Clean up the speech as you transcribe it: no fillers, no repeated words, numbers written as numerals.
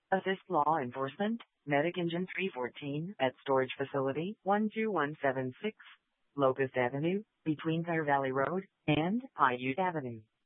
Assist law enforcement, Medic Engine 314 at Storage Facility 12176, Locust Avenue, between Fire Valley Road and Paiute Avenue.